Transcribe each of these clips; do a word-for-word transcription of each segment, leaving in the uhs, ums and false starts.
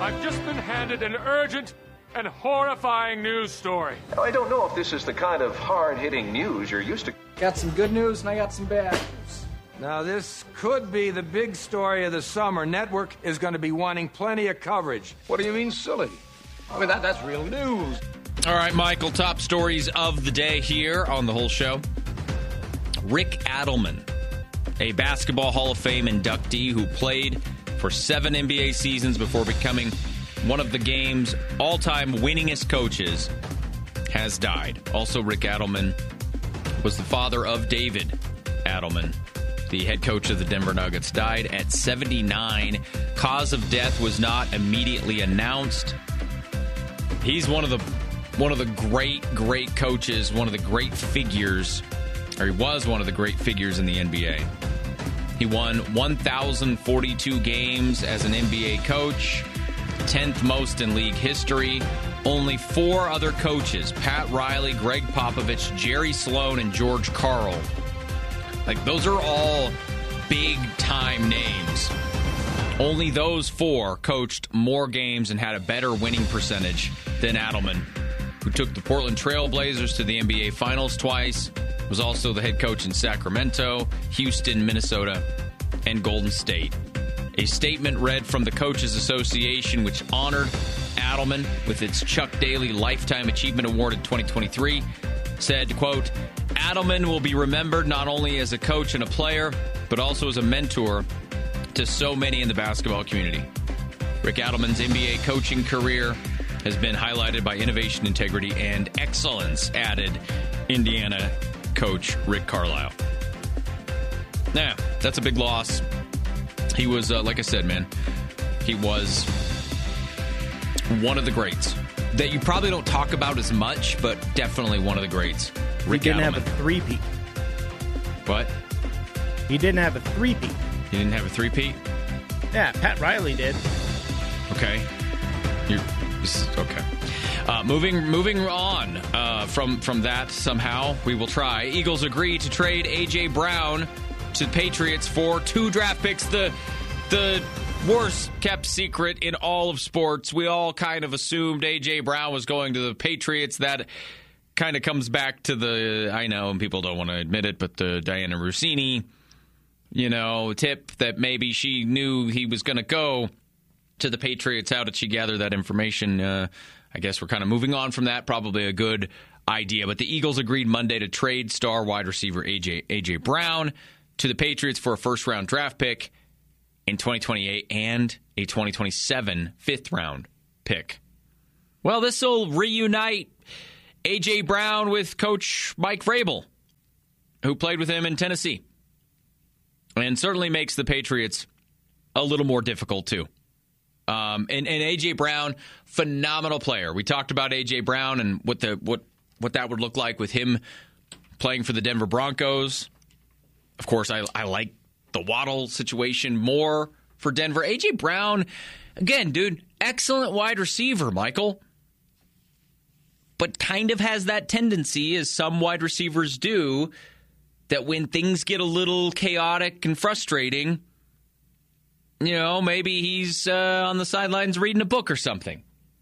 I've just been handed an urgent and horrifying news story. Now, I don't know if this is the kind of hard-hitting news you're used to. Got some good news and I got some bad news. Now, this could be the big story of the summer. Network is going to be wanting plenty of coverage. What do you mean, silly? I mean, that, that's real news. All right, Michael, top stories of the day here on the whole show. Rick Adelman, a Basketball Hall of Fame inductee who played for seven N B A seasons before becoming one of the game's all-time winningest coaches, has died. Also, Rick Adelman was the father of David Adelman, the head coach of the Denver Nuggets, died at seventy-nine. Cause of death was not immediately announced. He's one of the one of the great, great coaches, one of the great figures, or he was one of the great figures in the N B A. He won one thousand forty-two games as an N B A coach, tenth most in league history. Only four other coaches, Pat Riley, Greg Popovich, Jerry Sloan, and George Karl. Like, those are all big-time names. Only those four coached more games and had a better winning percentage than Adelman, who took the Portland Trail Blazers to the N B A Finals twice, was also the head coach in Sacramento, Houston, Minnesota, and Golden State. A statement read from the Coaches Association, which honored Adelman with its Chuck Daly Lifetime Achievement Award in twenty twenty-three, said, quote, Adelman will be remembered not only as a coach and a player, but also as a mentor to so many in the basketball community. Rick Adelman's N B A coaching career has been highlighted by innovation, integrity, and excellence, added Indiana coach Rick Carlisle. Now, that's a big loss. He was, uh, like I said, man, he was one of the greats that you probably don't talk about as much, but definitely one of the greats. Rick He didn't Adelman. have a three-peat. What? He didn't have a three-peat. He didn't have a three-peat? Yeah, Pat Riley did. Okay. You're, okay. Uh, moving moving on uh, from, from that somehow, we will try. Eagles agree to trade A J. Brown to the Patriots for two draft picks. The the worst kept secret in all of sports. We all kind of assumed A J. Brown was going to the Patriots. That kind of comes back to the, I know, and people don't want to admit it, but the Diana Rossini, you know, tip that maybe she knew he was going to go to the Patriots. How did she gather that information? Uh, I guess we're kind of moving on from that. Probably a good idea. But the Eagles agreed Monday to trade star wide receiver A J. A J. Brown to the Patriots for a first-round draft pick in twenty twenty-eight and a twenty twenty-seven fifth-round pick. Well, this will reunite A J. Brown with Coach Mike Vrabel, who played with him in Tennessee, and certainly makes the Patriots a little more difficult, too. Um, and, and A J. Brown, phenomenal player. We talked about A J. Brown and what the what what that would look like with him playing for the Denver Broncos. Of course, I, I like the Waddle situation more for Denver. A J. Brown, again, dude, excellent wide receiver, Michael. But kind of has that tendency, as some wide receivers do, that when things get a little chaotic and frustrating, you know, maybe he's uh, on the sidelines reading a book or something.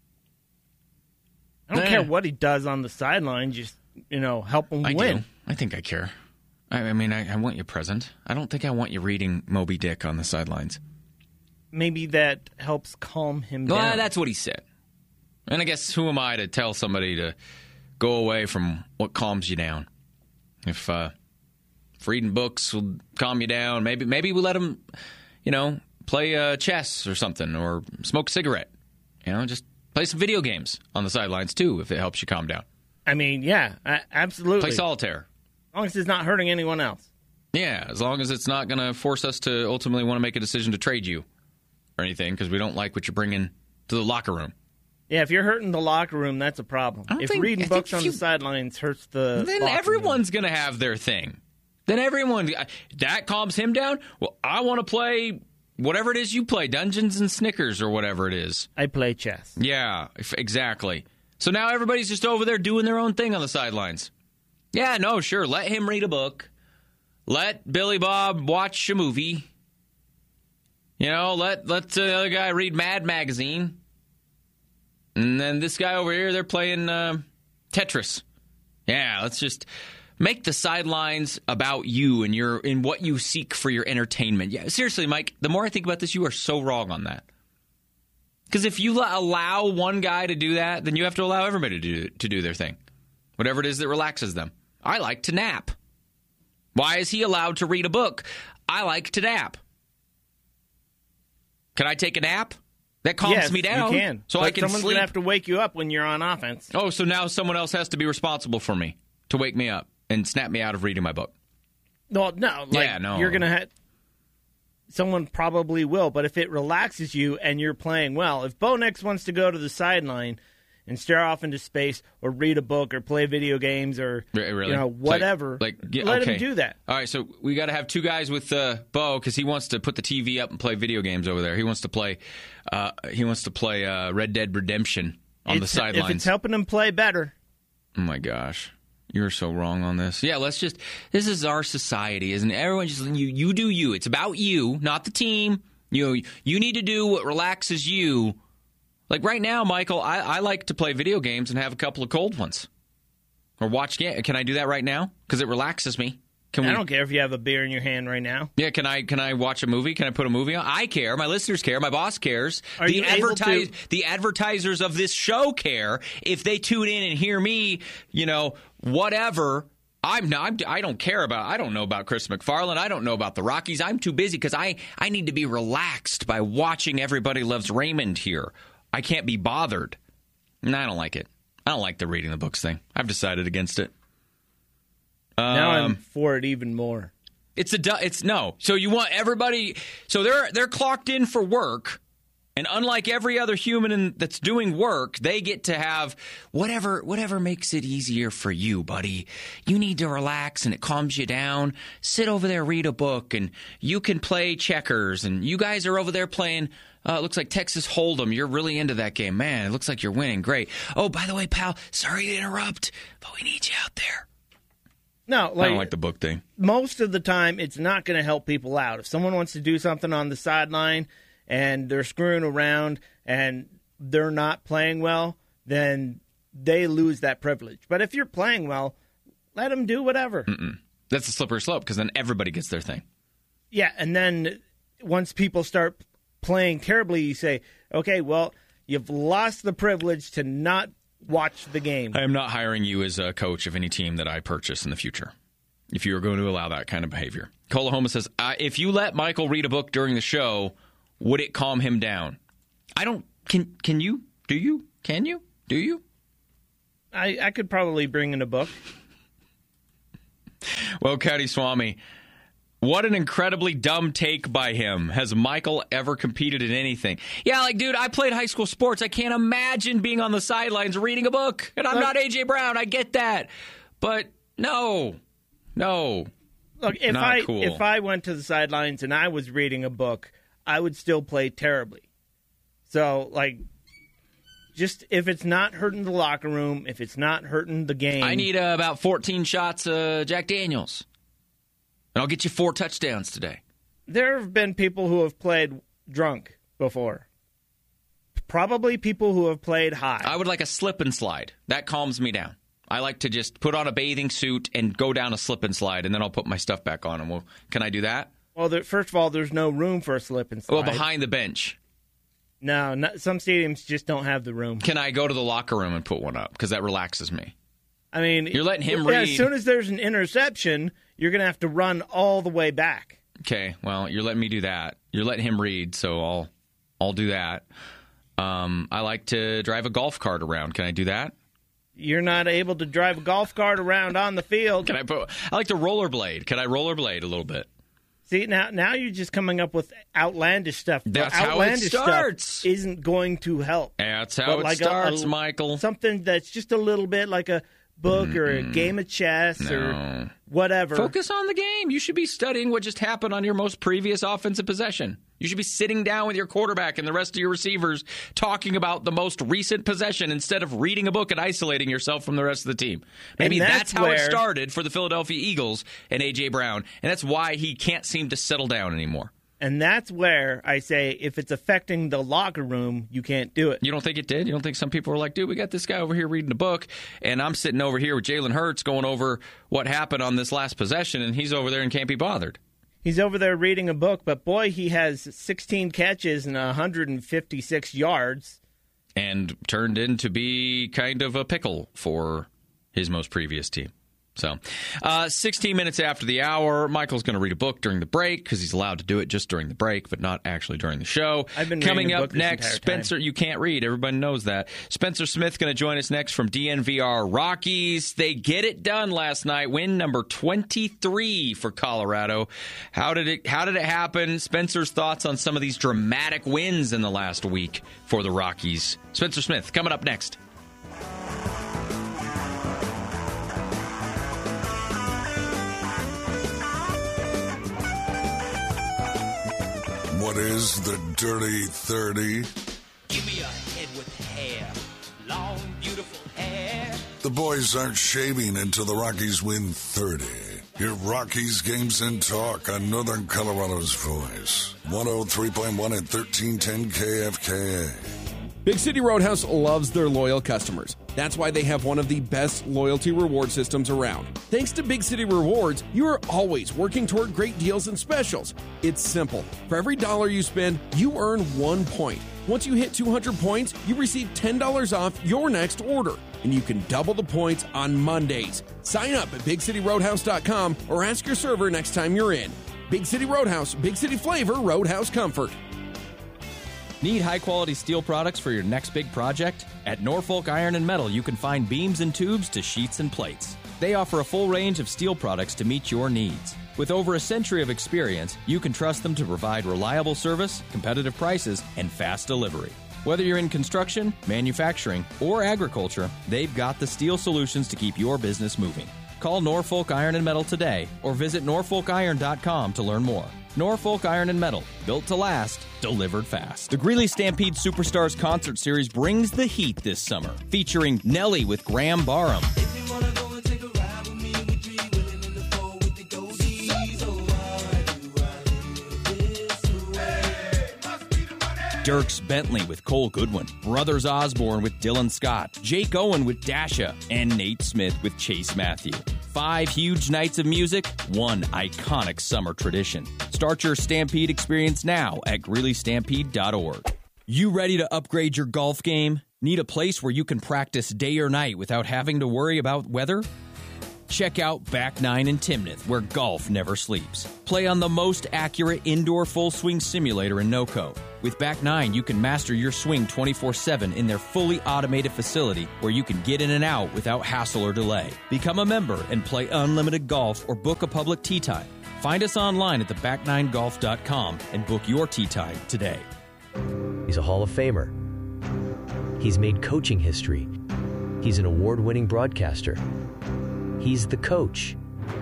I don't Eh. care what he does on the sideline. Just, you know, help him I win. do. I think I care. I, I mean, I, I want you present. I don't think I want you reading Moby Dick on the sidelines. Maybe that helps calm him Well, down. that's what he said. And I guess who am I to tell somebody to go away from what calms you down? If, uh, if reading books will calm you down, maybe maybe we let him, you know, play uh, chess or something, or smoke a cigarette. You know, just play some video games on the sidelines, too, if it helps you calm down. I mean, yeah, a- absolutely. Play solitaire. As long as it's not hurting anyone else. Yeah, as long as it's not going to force us to ultimately want to make a decision to trade you or anything, because we don't like what you're bringing to the locker room. Yeah, if you're hurting the locker room, that's a problem. I don't If think- reading I think books on you- the sidelines hurts the Then locker everyone's going to have their thing. Then everyone, that calms him down. Well, I want to play whatever it is you play, Dungeons and Snickers or whatever it is. room. I play chess. Yeah, if- exactly. So now everybody's just over there doing their own thing on the sidelines. Yeah, no, sure. Let him read a book. Let Billy Bob watch a movie. You know, let let the other guy read Mad Magazine. And then this guy over here, they're playing uh, Tetris. Yeah, let's just make the sidelines about you and your and what you seek for your entertainment. Yeah, seriously, Mike, the more I think about this, you are so wrong on that. Because if you allow one guy to do that, then you have to allow everybody to do, to do their thing. Whatever it is that relaxes them. I like to nap. Why is he allowed to read a book? I like to nap. Can I take a nap? That calms yes, me down. You can. So but I can someone's sleep. gonna have to wake you up when you're on offense. Oh, so now someone else has to be responsible for me to wake me up and snap me out of reading my book. No, no. Like, yeah, no. You're going to have... Someone probably will, but if it relaxes you and you're playing well, if Bo Nix wants to go to the sideline and stare off into space or read a book or play video games or really? you know whatever, like, like yeah, let okay. him do that. All right, so we got to have two guys with uh, Bo because he wants to put the T V up and play video games over there. He wants to play. Uh, he wants to play uh, Red Dead Redemption on it's, the sidelines. If it's helping him play better. Oh my gosh. You're so wrong on this. Yeah, let's just. This is our society, isn't it? Everyone just you. You do you. It's about you, not the team. You. You need to do what relaxes you. Like right now, Michael, I, I like to play video games and have a couple of cold ones, or watch. Yeah, can I do that right now? Because it relaxes me. Can we? I don't care if you have a beer in your hand right now. Yeah, can I? Can I watch a movie? Can I put a movie on? I care. My listeners care. My boss cares. Are the you able to- the advertisers of this show care. If they tune in and hear me, you know, whatever. I'm not. I'm, I don't care about. I don't know about Chris McFarland. I don't know about the Rockies. I'm too busy because I I need to be relaxed by watching Everybody Loves Raymond here. I can't be bothered. And I don't like it. I don't like the reading the books thing. I've decided against it. Um, now I'm for it even more. It's a it's no. So you want everybody. So they're they're clocked in for work, and unlike every other human in, that's doing work, they get to have whatever whatever makes it easier for you, buddy. You need to relax, and it calms you down. Sit over there, read a book, and you can play checkers. And you guys are over there playing. Uh, it looks like Texas Hold'em. You're really into that game, man. It looks like you're winning. Great. Oh, by the way, pal, sorry to interrupt, but we need you out there. No, like, I don't like the book thing. Most of the time, it's not going to help people out. If someone wants to do something on the sideline and they're screwing around and they're not playing well, then they lose that privilege. But if you're playing well, let them do whatever. Mm-mm. That's a slippery slope because then everybody gets their thing. Yeah, and then once people start playing terribly, you say, okay, well, you've lost the privilege to not watch the game. I am not hiring you as a coach of any team that I purchase in the future if you are going to allow that kind of behavior. Colahoma says, uh, if you let Michael read a book during the show, would it calm him down? I don't. Can Can you? Do you? Can you? Do you? I, I could probably bring in a book. Well, Caddy Swami, what an incredibly dumb take by him. Has Michael ever competed in anything? Yeah, like, dude, I played high school sports. I can't imagine being on the sidelines reading a book. And I'm Look, not A J Brown. I get that. But no. No. Look, if not I cool. if I went to the sidelines and I was reading a book, I would still play terribly. So, like, just if it's not hurting the locker room, if it's not hurting the game. I need uh, about fourteen shots of Jack Daniels. And I'll get you four touchdowns today. There have been people who have played drunk before. Probably people who have played high. I would like a slip and slide. That calms me down. I like to just put on a bathing suit and go down a slip and slide, and then I'll put my stuff back on. And well, can I do that? Well, there, first of all, there's no room for a slip and slide. Well, behind the bench. No, not, some stadiums just don't have the room. Can I go to the locker room and put one up? Because that relaxes me. I mean, you're letting him yeah, read. As soon as there's an interception, you're going to have to run all the way back. Okay, well, you're letting me do that. You're letting him read, so I'll I'll do that. Um, I like to drive a golf cart around. Can I do that? You're not able to drive a golf cart around on the field. Can I put? I like to rollerblade. Can I rollerblade a little bit? See, now now you're just coming up with outlandish stuff. That's outlandish how it starts. Stuff isn't going to help. That's how but it like starts, a, a, Michael. Something that's just a little bit like a book Mm-mm. or a game of chess no. or whatever. Focus on the game. You should be studying what just happened on your most previous offensive possession. You should be sitting down with your quarterback and the rest of your receivers talking about the most recent possession instead of reading a book and isolating yourself from the rest of the team. Maybe that's, that's how where, it started for the Philadelphia Eagles and A J Brown, and that's why he can't seem to settle down anymore. And that's where I say if it's affecting the locker room, you can't do it. You don't think it did? You don't think some people were like, dude, we got this guy over here reading a book, and I'm sitting over here with Jalen Hurts going over what happened on this last possession, and he's over there and can't be bothered. He's over there reading a book, but boy, he has sixteen catches and one hundred fifty-six yards. And turned into be kind of a pickle for his most previous team. So, uh, sixteen minutes after the hour, Michael's going to read a book during the break because he's allowed to do it just during the break, but not actually during the show. I've been Coming reading a up book this next, entire Spencer, time. you can't read. Everybody knows that. Spencer Smith going to join us next from D N V R Rockies. They get it done last night. Win number twenty-three for Colorado. How did it? How did it happen? Spencer's thoughts on some of these dramatic wins in the last week for the Rockies. Spencer Smith coming up next. What is the Dirty thirty? Give me a head with hair, long, beautiful hair. The boys aren't shaving until the Rockies win thirty. Your Rockies Games and Talk on Northern Colorado's voice. one oh three point one and thirteen ten K F K A. Big City Roadhouse loves their loyal customers. That's why they have one of the best loyalty reward systems around. Thanks to Big City Rewards, you are always working toward great deals and specials. It's simple. For every dollar you spend, you earn one point. Once you hit two hundred points, you receive ten dollars off your next order. And you can double the points on Mondays. Sign up at big city roadhouse dot com or ask your server next time you're in. Big City Roadhouse, Big City flavor, Roadhouse comfort. Need high-quality steel products for your next big project? At Norfolk Iron and Metal, you can find beams and tubes to sheets and plates. They offer a full range of steel products to meet your needs. With over a century of experience, you can trust them to provide reliable service, competitive prices, and fast delivery. Whether you're in construction, manufacturing, or agriculture, they've got the steel solutions to keep your business moving. Call Norfolk Iron and Metal today or visit norfolk iron dot com to learn more. Norfolk Iron and Metal, built to last, delivered fast. The Greeley Stampede Superstars Concert Series brings the heat this summer, featuring Nelly with Graham Barham. Dierks Bentley with Cole Goodwin, Brothers Osborne with Dylan Scott, Jake Owen with Dasha, and Nate Smith with Chase Matthew. Five huge nights of music, one iconic summer tradition. Start your Stampede experience now at greeley stampede dot org. You ready to upgrade your golf game? Need a place where you can practice day or night without having to worry about weather? Check out Back Nine in Timnath, where golf never sleeps. Play on the most accurate indoor full swing simulator in NoCo. With Back Nine, you can master your swing twenty-four seven in their fully automated facility where you can get in and out without hassle or delay. Become a member and play unlimited golf or book a public tee time. Find us online at the back nine golf dot com and book your tee time today. He's a Hall of Famer. He's made coaching history. He's an award-winning broadcaster. He's the coach.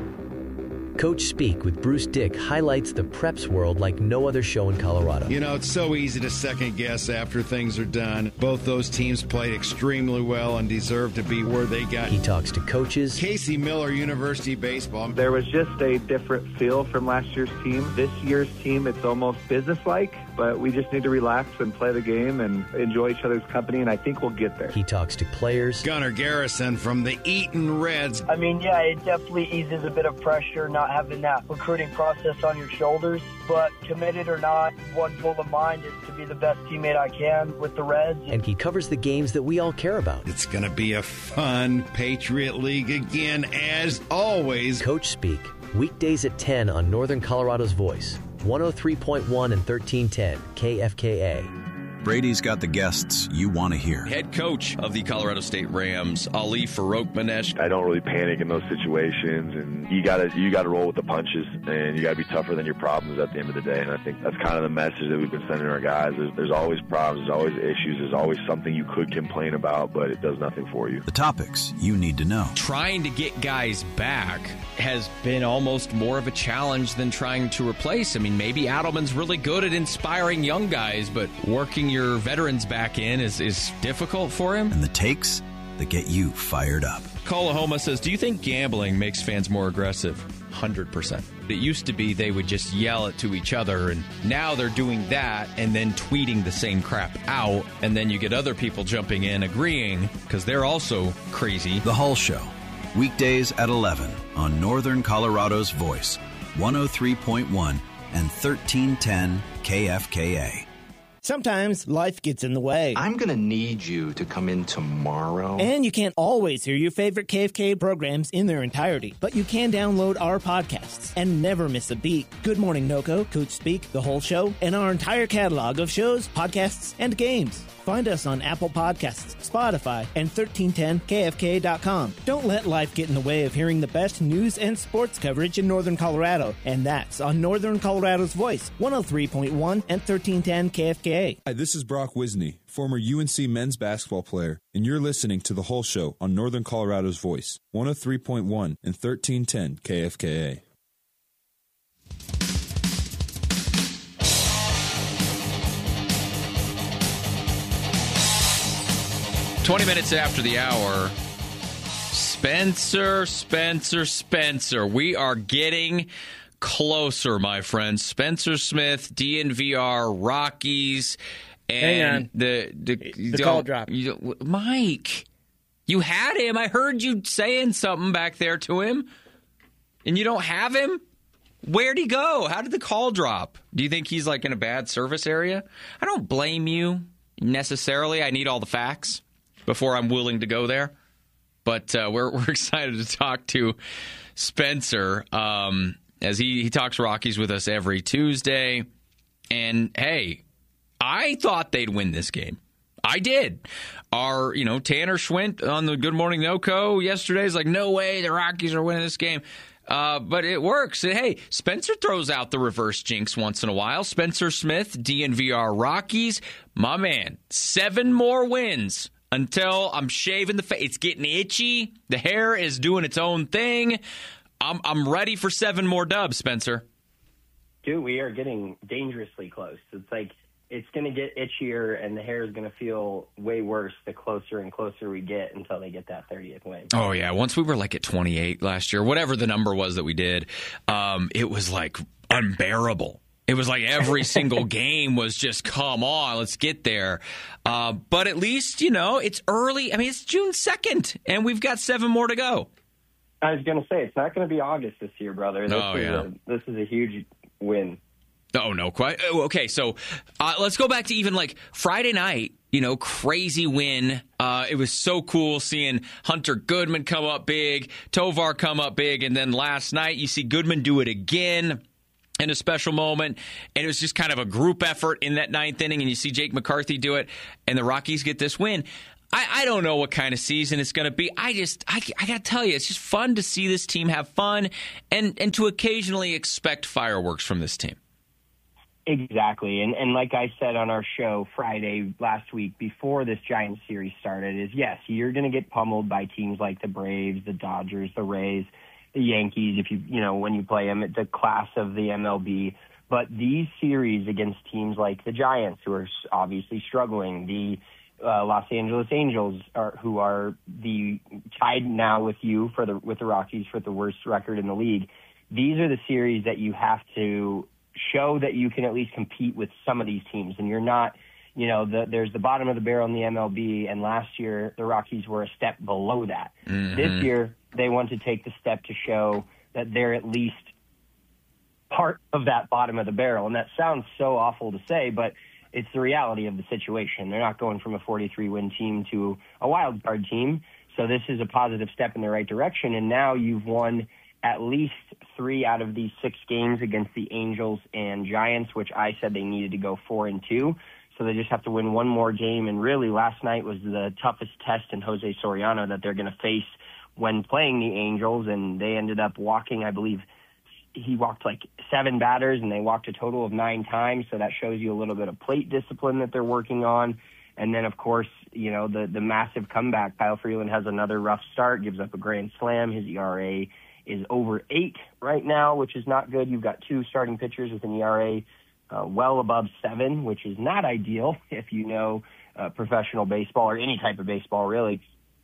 Coach Speak with Bruce Dick highlights the preps world like no other show in Colorado. You know, it's so easy to second guess after things are done. Both those teams played extremely well and deserve to be where they got. He talks to coaches. Casey Miller, University Baseball. There was just a different feel from last year's team. This year's team, it's almost businesslike, but we just need to relax and play the game and enjoy each other's company, and I think we'll get there. He talks to players. Gunnar Garrison from the Eaton Reds. I mean, yeah, it definitely eases a bit of pressure not having that recruiting process on your shoulders, but committed or not, one goal of mind is to be the best teammate I can with the Reds. And he covers the games that we all care about. It's going to be a fun Patriot League again, as always. Coach Speak, weekdays at ten on Northern Colorado's Voice, one oh three point one and thirteen ten K F K A. Brady's got the guests you want to hear. Head coach of the Colorado State Rams, Ali Farouk-Manesh. I don't really panic in those situations, and you gotta you gotta roll with the punches, and you gotta be tougher than your problems at the end of the day. And I think that's kind of the message that we've been sending our guys. There's, there's always problems, there's always issues, there's always something you could complain about, but it does nothing for you. The topics you need to know. Trying to get guys back has been almost more of a challenge than trying to replace. I mean, maybe Adelman's really good at inspiring young guys, but working your veterans back in is, is difficult for him. And the takes that get you fired up. Colahoma says, do you think gambling makes fans more aggressive? one hundred percent. It used to be they would just yell it to each other, and now they're doing that and then tweeting the same crap out, and then you get other people jumping in agreeing because they're also crazy. The Hull Show, weekdays at eleven on Northern Colorado's Voice, one oh three point one and thirteen ten K F K A. Sometimes life gets in the way. I'm going to need you to come in tomorrow. And you can't always hear your favorite K F K A programs in their entirety, but you can download our podcasts and never miss a beat. Good Morning NoCo, Coach Speak, The Whole Show, and our entire catalog of shows, podcasts, and games. Find us on Apple Podcasts, Spotify, and thirteen ten K F K A dot com. Don't let life get in the way of hearing the best news and sports coverage in Northern Colorado, and that's on Northern Colorado's Voice, one oh three point one and thirteen ten K F K A. Hi, this is Brock Wisney, former U N C men's basketball player, and you're listening to The Whole Show on Northern Colorado's Voice, one oh three point one and thirteen ten K F K A. twenty minutes after the hour, Spencer, Spencer, Spencer. We are getting closer, my friends. Spencer Smith, D N V R, Rockies, and Hang on. the the, The call drop. You, Mike, you had him. I heard you saying something back there to him, and you don't have him? Where'd he go? How did the call drop? Do you think he's like in a bad service area? I don't blame you necessarily. I need all the facts before I'm willing to go there. But uh, we're we're excited to talk to Spencer um, as he, he talks Rockies with us every Tuesday. And, hey, I thought they'd win this game. I did. Our, you know, Tanner Schwint on the Good Morning NoCo yesterday is like, no way, the Rockies are winning this game. Uh, but it works. Hey, Spencer throws out the reverse jinx once in a while. Spencer Smith, D N V R Rockies, my man, seven more wins. Until I'm shaving the face. It's getting itchy. The hair is doing its own thing. I'm I'm ready for seven more dubs, Spencer. Dude, we are getting dangerously close. It's like it's going to get itchier and the hair is going to feel way worse the closer and closer we get until they get that thirtieth win. Oh, yeah. Once we were like at twenty-eight last year, whatever the number was that we did, um, it was like unbearable. It was like every single game was just, come on, let's get there. Uh, but at least, you know, it's early. I mean, it's June second, and we've got seven more to go. I was going to say, it's not going to be August this year, brother. This Oh, is yeah. A, this is a huge win. Oh, no, quite. Okay, so uh, let's go back to even like Friday night, you know, crazy win. Uh, it was so cool seeing Hunter Goodman come up big, Tovar come up big, and then last night you see Goodman do it again in a special moment, and it was just kind of a group effort in that ninth inning, and you see Jake McCarthy do it, and the Rockies get this win. I, I don't know what kind of season it's going to be. I just, I, I got to tell you, it's just fun to see this team have fun and, and to occasionally expect fireworks from this team. Exactly. And and like I said on our show Friday last week before this Giants series started is, yes, you're going to get pummeled by teams like the Braves, the Dodgers, the Rays, the Yankees, if you, you know, when you play them at the class of the M L B. But these series against teams like the Giants, who are obviously struggling, the uh, Los Angeles Angels, are, who are the tied now with you for the with the Rockies for the worst record in the league. These are the series that you have to show that you can at least compete with some of these teams, and you're not. You know, the, there's the bottom of the barrel in the M L B, and last year the Rockies were a step below that. Mm-hmm. This year they want to take the step to show that they're at least part of that bottom of the barrel. And that sounds so awful to say, but it's the reality of the situation. They're not going from a forty-three win team to a wild card team. So this is a positive step in the right direction. And now you've won at least three out of these six games against the Angels and Giants, which I said they needed to go four and two. So they just have to win one more game. And really last night was the toughest test in Jose Soriano that they're going to face when playing the Angels. And they ended up walking, I believe, he walked like seven batters, and they walked a total of nine times. So that shows you a little bit of plate discipline that they're working on. And then, of course, you know, the, the massive comeback. Kyle Freeland has another rough start, gives up a grand slam. His E R A is over eight right now, which is not good. You've got two starting pitchers with an E R A uh, well above seven, which is not ideal if you know uh, professional baseball or any type of baseball, really.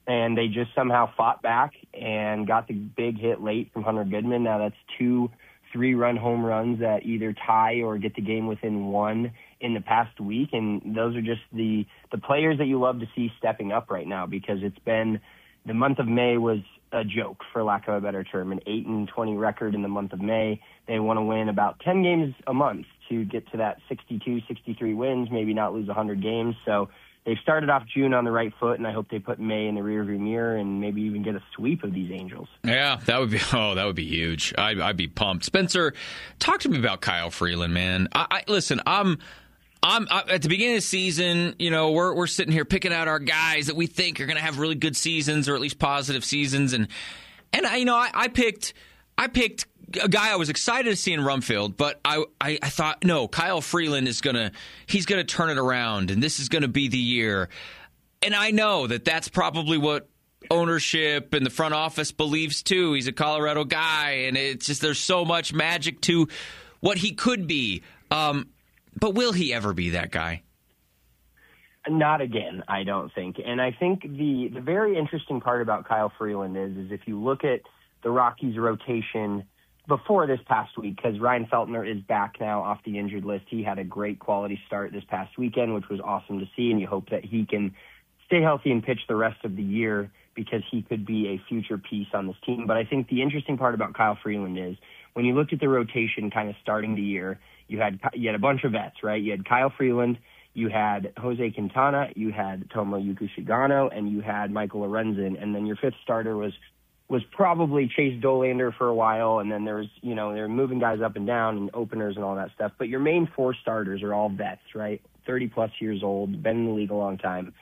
and they just somehow fought back and got the big hit late from Hunter Goodman. Now that's two three-run home runs that either tie or get the game within one in the past week, and those are just the the players that you love to see stepping up right now, because it's been the month of May was a joke, for lack of a better term, an eight and twenty record in the month of May. They want to win about ten games a month to get to that sixty-two, sixty-three wins, maybe not lose one hundred games. So they've started off June on the right foot, and I hope they put May in the rearview mirror and maybe even get a sweep of these Angels. Yeah, that would be oh, that would be huge. I'd, I'd be pumped. Spencer, talk to me about Kyle Freeland, man. I, I listen. I'm. I'm I, at the beginning of the season, you know, we're we're sitting here picking out our guys that we think are going to have really good seasons, or at least positive seasons, and and I, you know, I, I picked I picked a guy I was excited to see in Rumfield, but I, I I thought no, Kyle Freeland is gonna he's gonna turn it around, and this is gonna be the year, and I know that that's probably what ownership and the front office believes too. He's a Colorado guy, and it's just there's so much magic to what he could be. Um, But will he ever be that guy? Not again, I don't think. And I think the, the very interesting part about Kyle Freeland is, is if you look at the Rockies' rotation before this past week, because Ryan Feltner is back now off the injured list. He had a great quality start this past weekend, which was awesome to see, and you hope that he can stay healthy and pitch the rest of the year, because he could be a future piece on this team. But I think the interesting part about Kyle Freeland is when you looked at the rotation kind of starting the year, You had you had a bunch of vets, right? You had Kyle Freeland, you had Jose Quintana, you had Tomoyuki Shigano, and you had Michael Lorenzen, and then your fifth starter was was probably Chase Dolander for a while, and then there was, you know, they're moving guys up and down and openers and all that stuff. But your main four starters are all vets, right? thirty plus years old, been in the league a long time.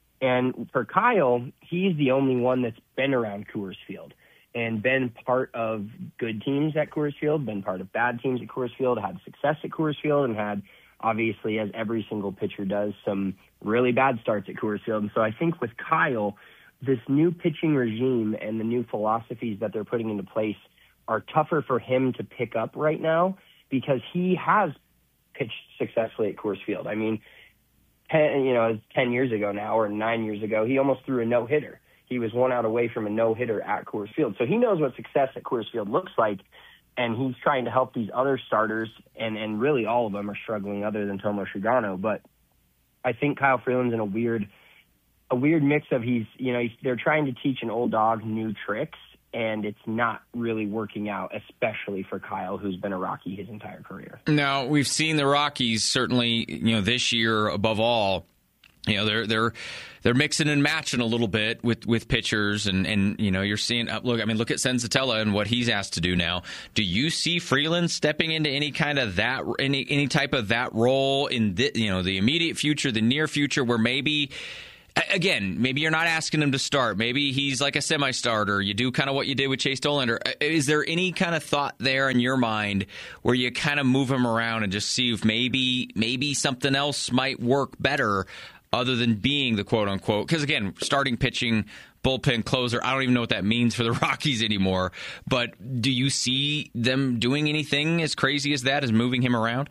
And for Kyle, he's the only one that's been around Coors Field and been part of good teams at Coors Field, been part of bad teams at Coors Field, had success at Coors Field, and had, obviously, as every single pitcher does, some really bad starts at Coors Field. And so I think with Kyle, this new pitching regime and the new philosophies that they're putting into place are tougher for him to pick up right now, because he has pitched successfully at Coors Field. I mean, ten, you know, ten years ago now, or nine years ago, he almost threw a no-hitter. He was one out away from a no-hitter at Coors Field. So he knows what success at Coors Field looks like, and he's trying to help these other starters, and, and really all of them are struggling other than Tomo Shigano. But I think Kyle Freeland's in a weird a weird mix of he's, you know, he's, they're trying to teach an old dog new tricks, and it's not really working out, especially for Kyle, who's been a Rocky his entire career. Now, we've seen the Rockies certainly, you know, this year above all, you know, they're they're they're mixing and matching a little bit with, with pitchers, and, and you know, you're seeing look. I mean, look at Senzatella and what he's asked to do now. Do you see Freeland stepping into any kind of that any any type of that role in the, you know, the immediate future, the near future, where maybe? Again, maybe you're not asking him to start. Maybe he's like a semi-starter. You do kind of what you did with Chase Dolander. Is there any kind of thought there in your mind where you kind of move him around and just see if maybe maybe something else might work better other than being the quote-unquote? Because, again, starting pitching, bullpen closer, I don't even know what that means for the Rockies anymore. But do you see them doing anything as crazy as that, as moving him around?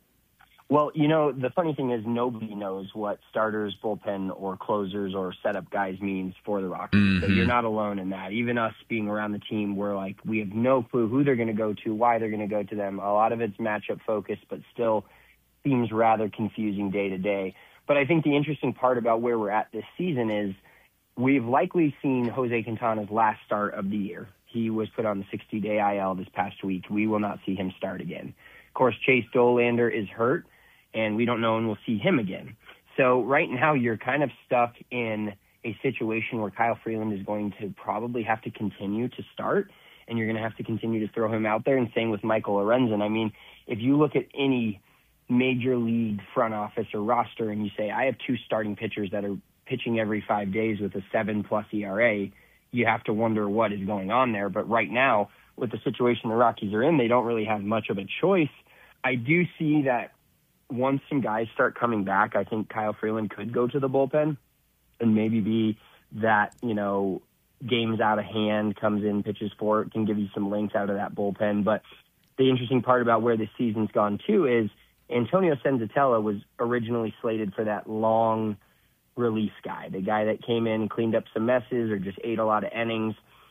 Well, you know, the funny thing is nobody knows what starters, bullpen, or closers or setup guys means for the Rockies. Mm-hmm. So you're not alone in that. Even us being around the team, we're like, we have no clue who they're going to go to, why they're going to go to them. A lot of it's matchup focused, but still seems rather confusing day to day. But I think the interesting part about where we're at this season is we've likely seen Jose Quintana's last start of the year. He was put on the sixty-day I L this past week. We will not see him start again. Of course, Chase Dolander is hurt, and we don't know when we'll see him again. So right now you're kind of stuck in a situation where Kyle Freeland is going to probably have to continue to start, and you're going to have to continue to throw him out there. And same with Michael Lorenzen. I mean, if you look at any major league front office or roster and you say, I have two starting pitchers that are pitching every five days with a seven-plus E R A, you have to wonder what is going on there. But right now, with the situation the Rockies are in, they don't really have much of a choice. I do see that once some guys start coming back, I think Kyle Freeland could go to the bullpen and maybe be that, you know, games out of hand, comes in, pitches for it, can give you some links out of that bullpen. But the interesting part about where this season's gone, too, is Antonio Senzatella was originally slated for that long release guy, the guy that came in, cleaned up some messes or just ate a lot of innings.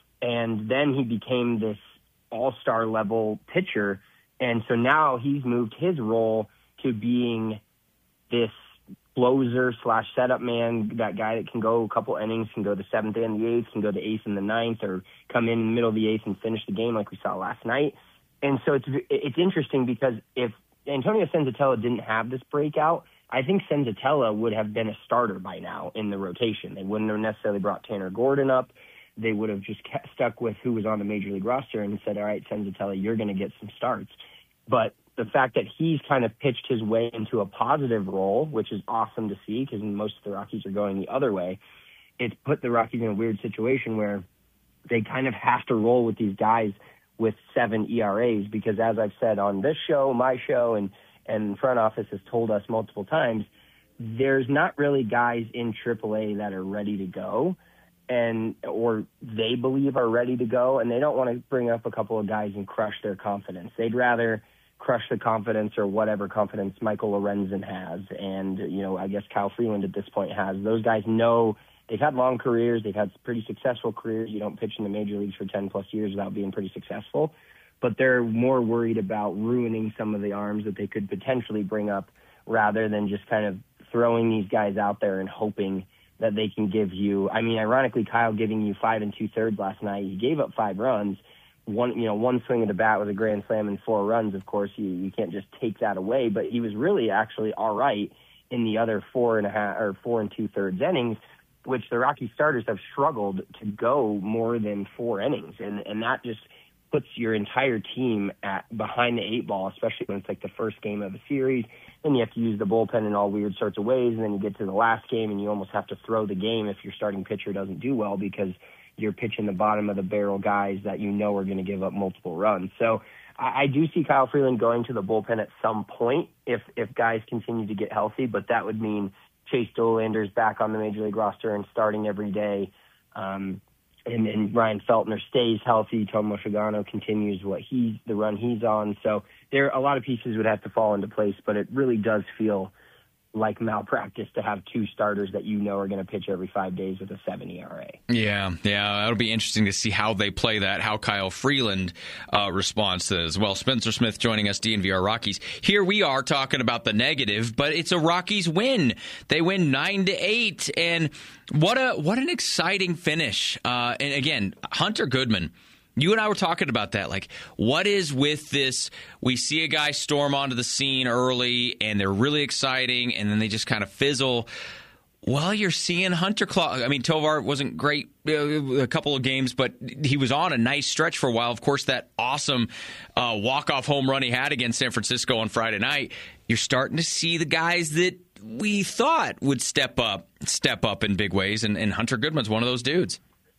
And then he became this all-star level pitcher. And so now he's moved his role to being this closer slash setup man, that guy that can go a couple innings, can go the seventh and the eighth, can go the eighth and the ninth, or come in the middle of the eighth and finish the game like we saw last night. And so it's it's interesting because if Antonio Senzatella didn't have this breakout, I think Senzatella would have been a starter by now in the rotation. They wouldn't have necessarily brought Tanner Gordon up. They would have just kept, stuck with who was on the Major League roster and said, all right, Senzatella, you're going to get some starts. But the fact that he's kind of pitched his way into a positive role, which is awesome to see because most of the Rockies are going the other way, it's put the Rockies in a weird situation where they kind of have to roll with these guys with seven E R As because, as I've said on this show, my show, and and front office has told us multiple times, there's not really guys in triple A that are ready to go and or they believe are ready to go, and they don't want to bring up a couple of guys and crush their confidence. They'd rather crush the confidence or whatever confidence Michael Lorenzen has and, you know, I guess Kyle Freeland at this point has. Those guys know they've had long careers. They've had pretty successful careers. You don't pitch in the major leagues for ten-plus years without being pretty successful. But they're more worried about ruining some of the arms that they could potentially bring up rather than just kind of throwing these guys out there and hoping that they can give you. I mean, ironically, Kyle giving you five and two-thirds last night, he gave up five runs. One, you know, one swing of the bat was a grand slam and four runs. Of course, you, you can't just take that away. But he was really actually all right in the other four and a half or four and two-thirds innings, which the Rocky starters have struggled to go more than four innings. And, and that just puts your entire team at behind the eight ball, especially when it's like the first game of a series. Then you have to use the bullpen in all weird sorts of ways. And then you get to the last game and you almost have to throw the game if your starting pitcher doesn't do well because you're pitching the bottom of the barrel guys that you know are going to give up multiple runs. So I, I do see Kyle Freeland going to the bullpen at some point if, if guys continue to get healthy, but that would mean Chase Dolander's back on the Major League roster and starting every day. Um, and, and Ryan Feltner stays healthy. Tomo Shigano continues what he's the run he's on. So there a lot of pieces would have to fall into place, but it really does feel like malpractice to have two starters that you know are going to pitch every five days with a seven E R A. Yeah, yeah, that'll be interesting to see how they play that, how Kyle Freeland uh, responds to this. Well, Spencer Smith joining us, D N V R Rockies. Here we are talking about the negative, but it's a Rockies win. They win nine to eight, and what a what an exciting finish. Uh, and again, Hunter Goodman. You and I were talking about that. Like, what is with this? We see a guy storm onto the scene early, and they're really exciting, and then they just kind of fizzle. Well, you're seeing Hunter Claw. I mean, Tovar wasn't great uh, a couple of games, but he was on a nice stretch for a while. Of course, that awesome uh, walk-off home run he had against San Francisco on Friday night. You're starting to see the guys that we thought would step up, step up in big ways, and, and Hunter Goodman's one of those dudes.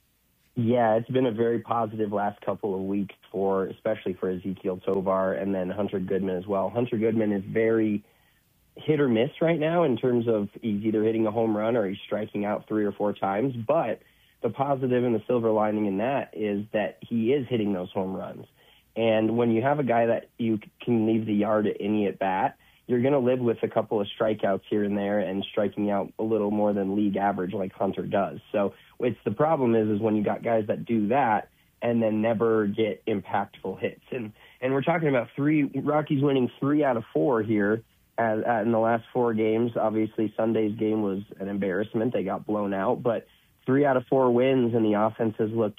Yeah, it's been a very positive last couple of weeks for, especially for Ezequiel Tovar and then Hunter Goodman as well. Hunter Goodman is very hit or miss right now in terms of he's either hitting a home run or he's striking out three or four times. But the positive and the silver lining in that is that he is hitting those home runs. And when you have a guy that you can leave the yard at any at bat, you're going to live with a couple of strikeouts here and there and striking out a little more than league average like Hunter does. So it's the problem is, is when you got guys that do that and then never get impactful hits. And, and we're talking about three Rockies winning three out of four here as, uh, in the last four games. Obviously Sunday's game was an embarrassment. They got blown out, but three out of four wins and the offense has looked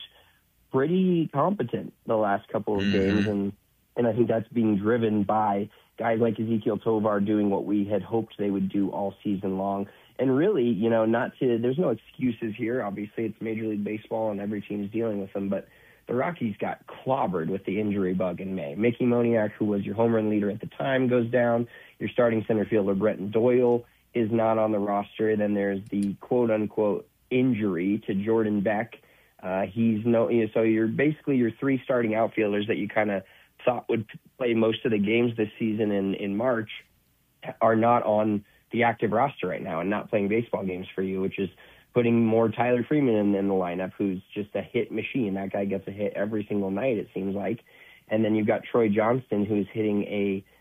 pretty competent the last couple of mm-hmm. games. And, and I think that's being driven by guys like Ezequiel Tovar doing what we had hoped they would do all season long. And really, you know, not to, there's no excuses here. Obviously, it's Major League Baseball and every team is dealing with them, but the Rockies got clobbered with the injury bug in May. Mickey Moniak, who was your home run leader at the time, goes down. Your starting center fielder, Brenton Doyle, is not on the roster. Then there's the quote-unquote injury to Jordan Beck. Uh, he's no, you know, so you're basically your three starting outfielders that you kind of thought would play most of the games this season in, in March are not on the active roster right now and not playing baseball games for you, which is putting more Tyler Freeman in, in the lineup, who's just a hit machine. That guy gets a hit every single night, it seems like. And then you've got Troy Johnston, who's hitting a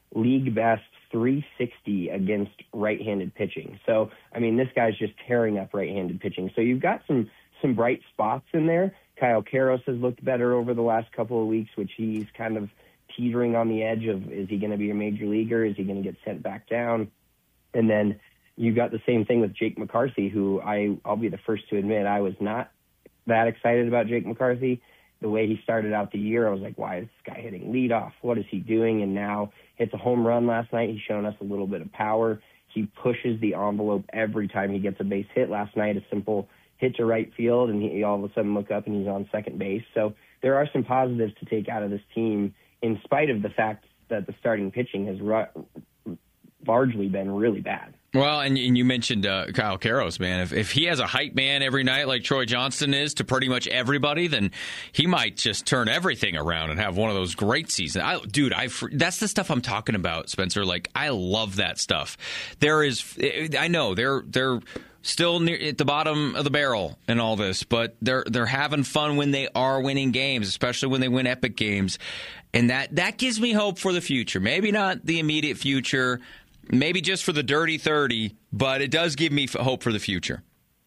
league best three sixty against right-handed pitching. So, I mean, this guy's just tearing up right-handed pitching. So you've got some some bright spots in there. Kyle Karros has looked better over the last couple of weeks, which he's kind of teetering on the edge of, is he going to be a major leaguer? Is he going to get sent back down? And then you've got the same thing with Jake McCarthy, who I, I'll be the first to admit I was not that excited about Jake McCarthy. The way he started out the year, I was like, why is this guy hitting leadoff? What is he doing? And now hits a home run last night. He's shown us a little bit of power. He pushes the envelope every time he gets a base hit. Last night, a simple hit to right field, and he all of a sudden look up and he's on second base. So there are some positives to take out of this team, in spite of the fact that the starting pitching has ru- largely been really bad. Well, and, and you mentioned uh, Kyle Karros, man. If, if he has a hype man every night like Troy Johnston is to pretty much everybody, then he might just turn everything around and have one of those great seasons. I, dude, I that's the stuff I'm talking about, Spencer. Like, I love that stuff. There is, I know they're they're still near at the bottom of the barrel in all this, but they're they're having fun when they are winning games, especially when they win epic games, and that that gives me hope for the future. Maybe not the immediate future. Maybe just for the dirty thirty, but it does give me hope for the future.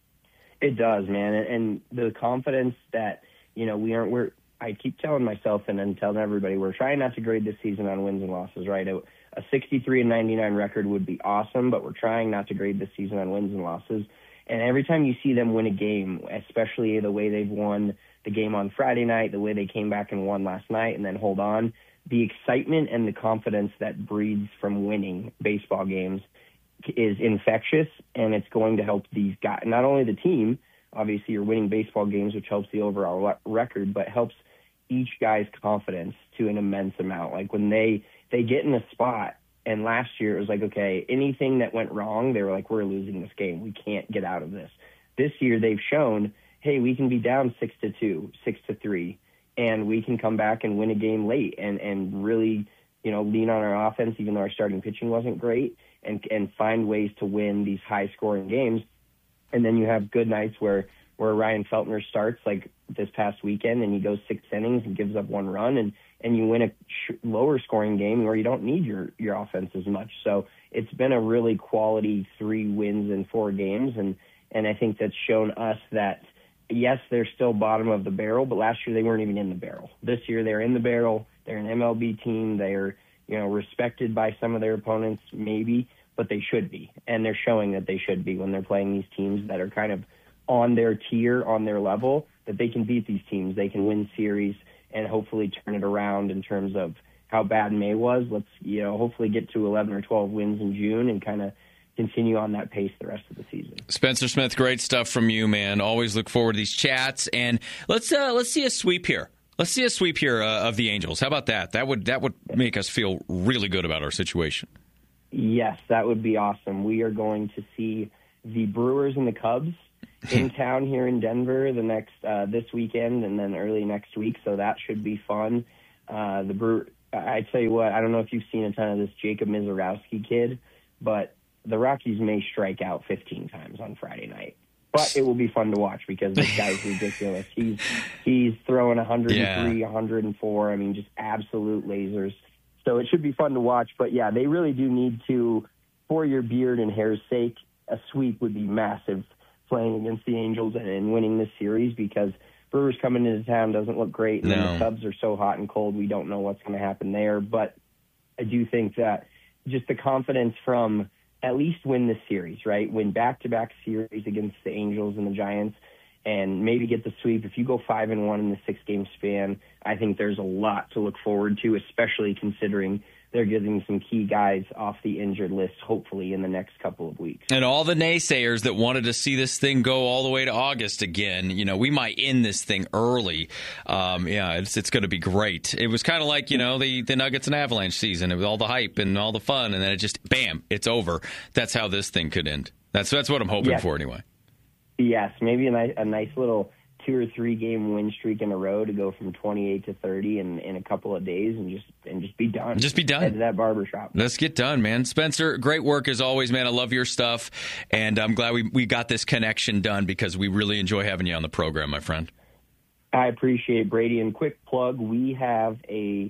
It does, man. And the confidence that, you know, we aren't, we're, I keep telling myself and then telling everybody, we're trying not to grade this season on wins and losses, right? A, a sixty-three and ninety-nine record would be awesome, but we're trying not to grade this season on wins and losses. And every time you see them win a game, especially the way they've won the game on Friday night, the way they came back and won last night and then hold on, the excitement and the confidence that breeds from winning baseball games is infectious, and it's going to help these guys, not only the team, obviously you're winning baseball games, which helps the overall record, but helps each guy's confidence to an immense amount. Like when they, they get in a spot, and last year it was like, okay, anything that went wrong, they were like, we're losing this game. We can't get out of this. This year they've shown, hey, we can be down six to two, six to three, and we can come back and win a game late and, and really, you know, lean on our offense, even though our starting pitching wasn't great, and and find ways to win these high-scoring games. And then you have good nights where, where Ryan Feltner starts, like this past weekend, and he goes six innings and gives up one run, and, and you win a sh- lower-scoring game where you don't need your, your offense as much. So it's been a really quality three wins in four games, and, and I think that's shown us that, yes, they're still bottom of the barrel, but last year they weren't even in the barrel. This year they're in the barrel. They're an M L B team. They're, you know, respected by some of their opponents, maybe, but they should be. And they're showing that they should be when they're playing these teams that are kind of on their tier, on their level, that they can beat these teams. They can win series and hopefully turn it around in terms of how bad May was. Let's, you know, hopefully get to eleven or twelve wins in June and kind of continue on that pace the rest of the season. Spencer Smith, great stuff from you, man. Always look forward to these chats, and let's uh, let's see a sweep here. Let's see a sweep here uh, of the Angels. How about that? That would that would make us feel really good about our situation. Yes, that would be awesome. We are going to see the Brewers and the Cubs in town here in Denver the next uh, this weekend and then early next week, so that should be fun. Uh, the Brewer, I tell you what, I don't know if you've seen a ton of this Jacob Mizorowski kid, but the Rockies may strike out fifteen times on Friday night. But it will be fun to watch because this guy's ridiculous. He's he's throwing one hundred three, yeah. one hundred four. I mean, just absolute lasers. So it should be fun to watch. But, yeah, they really do need to, for your beard and hair's sake, a sweep would be massive playing against the Angels and, and winning this series because Brewers coming into town doesn't look great. And no. then the Cubs are so hot and cold, we don't know what's going to happen there. But I do think that just the confidence from – at least win this series, right? Win back-to-back series against the Angels and the Giants and maybe get the sweep. If you go five and one in the six-game span, I think there's a lot to look forward to, especially considering they're getting some key guys off the injured list, hopefully, in the next couple of weeks. And all the naysayers that wanted to see this thing go all the way to August again, you know, we might end this thing early. Um, yeah, it's it's going to be great. It was kind of like, you know, the, the Nuggets and Avalanche season. It was all the hype and all the fun, and then it just, bam, it's over. That's how this thing could end. That's, that's what I'm hoping yes. for anyway. Yes, maybe a nice, a nice little two or three game win streak in a row to go from twenty-eight to thirty in, in a couple of days and just and just be done. Just be done. Head to that barbershop. Let's get done, man. Spencer, great work as always, man. I love your stuff, and I'm glad we, we got this connection done because we really enjoy having you on the program, my friend. I appreciate it, Brady. And quick plug, we have a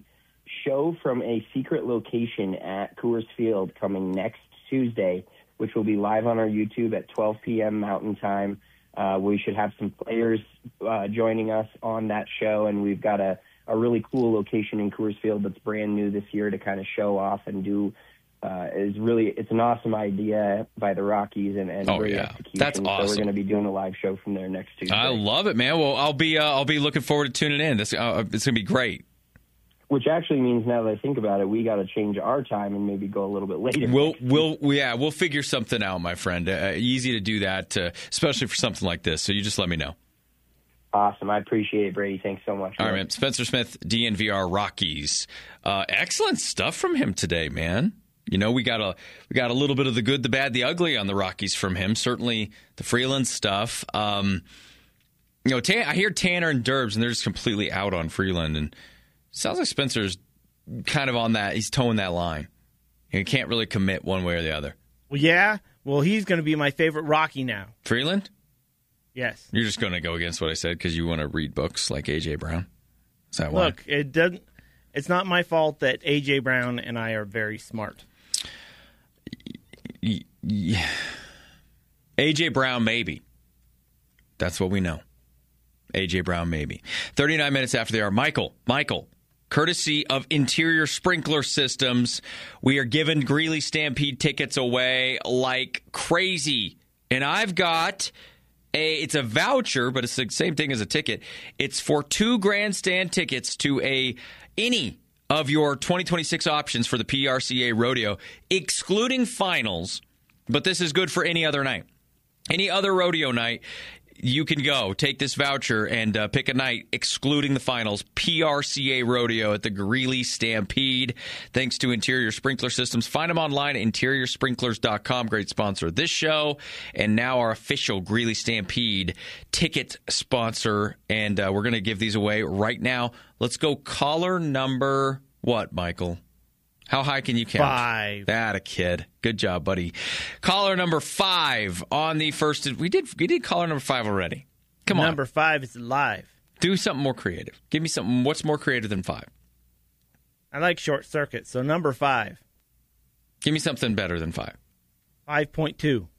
show from a secret location at Coors Field coming next Tuesday, which will be live on our YouTube at twelve p.m. Mountain Time. Uh, we should have some players uh, joining us on that show, and we've got a, a really cool location in Coors Field that's brand new this year to kind of show off and do. Uh, is really it's an awesome idea by the Rockies and, and oh, great yeah. execution. That's awesome. So we're going to be doing a live show from there next Tuesday. I love it, man. Well, I'll be uh, I'll be looking forward to tuning in. This uh, it's going to be great. Which actually means, now that I think about it, we got to change our time and maybe go a little bit later. We'll, we'll, yeah, we'll figure something out, my friend. Uh, easy to do that, uh, especially for something like this. So you just let me know. Awesome. I appreciate it, Brady. Thanks so much. All right, man. Spencer Smith, D N V R Rockies. Uh, excellent stuff from him today, man. You know, we got a we got a little bit of the good, the bad, the ugly on the Rockies from him. Certainly the Freeland stuff. Um, you know, Tan- I hear Tanner and Derbs, and they're just completely out on Freeland, and sounds like Spencer's kind of on that. He's towing that line. He can't really commit one way or the other. Well, yeah. Well, he's going to be my favorite Rocky now. Freeland? Yes. You're just going to go against what I said because you want to read books like A J. Brown? Is that why? Look, it doesn't. It's not my fault that A J. Brown and I are very smart. Yeah. A J. Brown, maybe. That's what we know. A J. Brown, maybe. thirty-nine minutes after the hour. Michael, Michael, courtesy of Interior Sprinkler Systems, we are giving Greeley Stampede tickets away like crazy. And I've got a, it's a voucher, but it's the same thing as a ticket. It's for two grandstand tickets to a any of your twenty twenty-six options for the P R C A Rodeo, excluding finals, but this is good for any other night. Any other rodeo night, you can go take this voucher and uh, pick a night excluding the finals. P R C A Rodeo at the Greeley Stampede. Thanks to Interior Sprinkler Systems. Find them online at interior sprinklers dot com. Great sponsor of this show. And now our official Greeley Stampede ticket sponsor. And uh, we're going to give these away right now. Let's go caller number what, Michael? How high can you count? Five. That a kid. Good job, buddy. Caller number five on the first. We did we did caller number five already. Come number on. Number five is live. Do something more creative. Give me something. What's more creative than five? I like short circuit, so number five. Give me something better than five. five point two.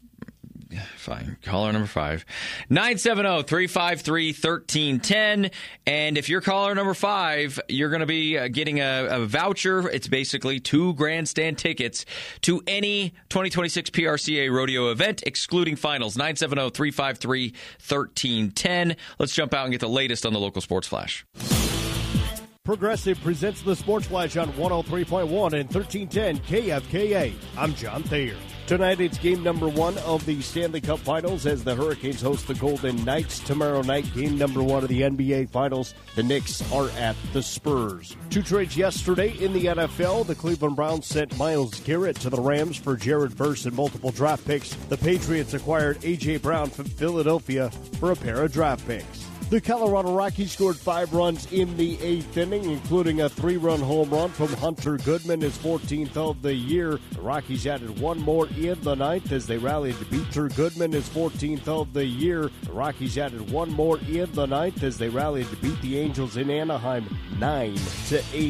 Fine. Caller number five. nine seven zero, three five three, one three one zero. And if you're caller number five, you're going to be uh, getting a, a voucher. It's basically two grandstand tickets to any twenty twenty-six P R C A Rodeo event, excluding finals. nine seven zero, three five three, one three one zero. Let's jump out and get the latest on the local sports flash. Progressive presents the Sports Flash on one oh three point one and thirteen ten K F K A. I'm John Thayer. Tonight it's game number one of the Stanley Cup Finals as the Hurricanes host the Golden Knights. Tomorrow night, game number one of the N B A Finals. The Knicks are at the Spurs. Two trades yesterday in the N F L. The Cleveland Browns sent Myles Garrett to the Rams for Jared Verse and multiple draft picks. The Patriots acquired A J. Brown from Philadelphia for a pair of draft picks. The Colorado Rockies scored five runs in the eighth inning, including a three-run home run from Hunter Goodman, his fourteenth of the year. The Rockies added one more in the ninth as they rallied to beat Hunter Goodman, his fourteenth of the year. The Rockies added one more in the ninth as they rallied to beat the Angels in Anaheim nine to eight.